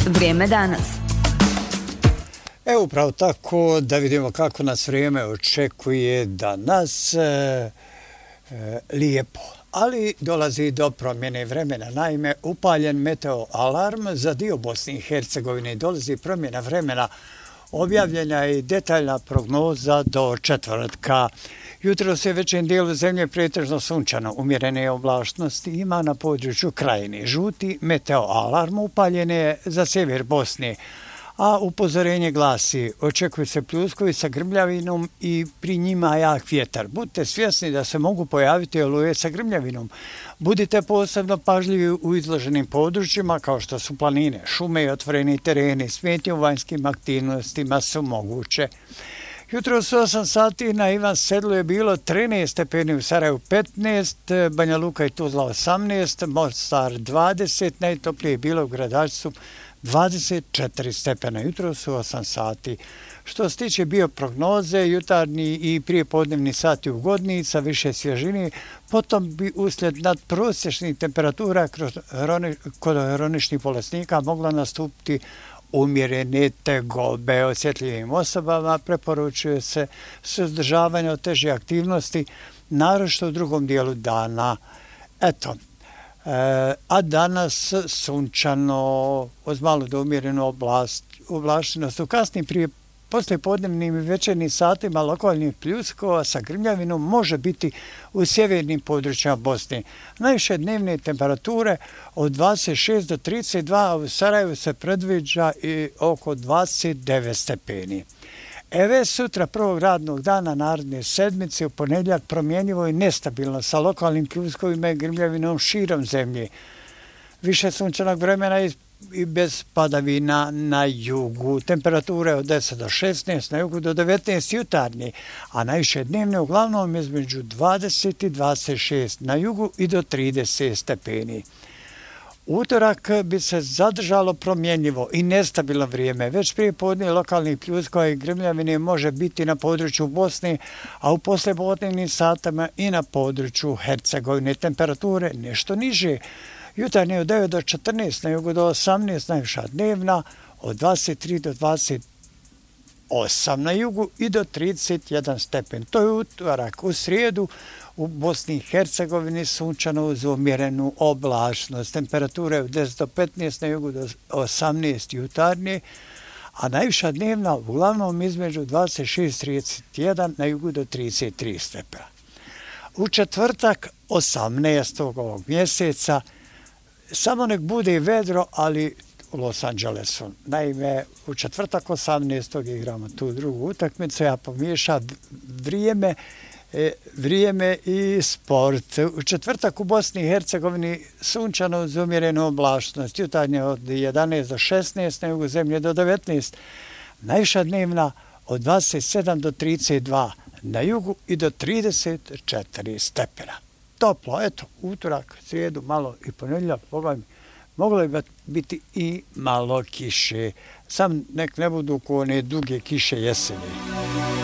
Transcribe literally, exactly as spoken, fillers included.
Vrijeme danas. Evo upravo tako da vidimo kako nas vrijeme očekuje danas. E, e, lijepo. Ali dolazi do promjene vremena. Naime, upaljen meteo alarm za dio Bosne i Hercegovine. Dolazi promjena vremena. Objavljena je detaljna prognoza do četvrtka. Jutro se većem dijelu zemlje pretežno sunčano, umjerene oblačnosti ima na području Krajine. Žuti meteo alarm upaljen je za sjever Bosne, a upozorenje glasi: očekuju se pljuskovi sa grmljavinom i pri njima jak vjetar. Budite svjesni da se mogu pojaviti oluje sa grmljavinom. Budite posebno pažljivi u izloženim područjima kao što su planine, šume i otvoreni tereni. Smetnje u vanjskim aktivnostima su moguće. Jutro su osam sati na Ivan Sedlu je bilo trinaest stepeni, u Sarajevu petnaest, Banja Luka i Tuzla osamnaest, Mostar dvadeset, najtoplije je bilo u Gradačcu dvadeset četiri stepena. Jutro su osam sati. Što se tiče bioprognoze, jutarnji i prijepodnevni sati ugodniji sa više svježine, potom bi uslijed nadprosječnih temperatura kod hroničnih bolesnika mogla nastupiti umjerene tegobe. Osjetljivim osobama preporučuje se suzdržavanje od teže aktivnosti, naročito u drugom dijelu dana. Eto, e, a danas sunčano, uz malo do umjerenu oblačenost. U kasnim prije poslijepodnevnim i večernjim satima lokalnih pljuskova sa grmljavinom može biti u sjevernim područjima Bosne. Najviše dnevne temperature od dvadeset šest do trideset dva, a u Sarajevu se predviđa i oko dvadeset devet stepeni. Eve sutra prvog radnog dana naredne sedmice u ponedjeljak promjenjivo i nestabilno sa lokalnim pljuskovima i grmljavinom širom zemlje. Više sunčanog vremena i i bez padavina na jugu. Temperature od deset do šesnaest, na jugu do devetnaest jutarnji, a najviše dnevne uglavnom između dvadeset i dvadeset šest, na jugu i do trideset stepeni. Utorak bi se zadržalo promjenjivo i nestabilno vrijeme. Već prije podne lokalnih pljuskova i grmljavine može biti na području Bosne, a u poslijepodnevnim satima i na području Hercegovine. Temperature nešto niže. Jutarnje od devet do četrnaest, na jugu do osamnaest, najviša dnevna, od dvadeset tri do dvadeset osam na jugu i do trideset jedan stepen. To je utorak. U srijedu u Bosni i Hercegovini sunčano uz umjerenu oblačnost. Temperature od deset do petnaest, na jugu do osamnaest jutarnje, a najviša dnevna uglavnom između dvadeset šest do trideset jedan, na jugu do trideset tri stepena. U četvrtak osamnaestog ovog mjeseca samo nek bude vedro, ali u Los Angelesu. Naime, u četvrtak osamnaestog igramo tu drugu utakmicu, ja pomiješam vrijeme, vrijeme i sport. U četvrtak u Bosni i Hercegovini sunčano uz umjerenu oblačnost, jutarnje od jedanaest do šesnaest, na jugu zemlje do devetnaest, najviša dnevna od dvadeset sedam do trideset dva, na jugu i do trideset četiri stepena. Toplo, eto, utorak, srijedu, malo i ponedjeljak, moglo je biti i malo kiše. Sam nek ne budu ko one duge kiše jeseni.